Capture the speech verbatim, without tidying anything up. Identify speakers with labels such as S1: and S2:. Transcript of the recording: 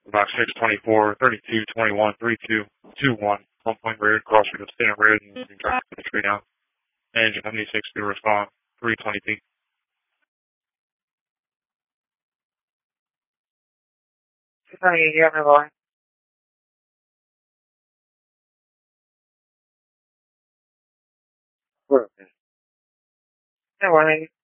S1: About six twenty-four, thirty-two, twenty-one, thirty-two, two one. One point red, cross street of stand red, and you can drive the street now. Engine seventy-six to respond, three twenty feet.
S2: Sorry, you have no line. No warning.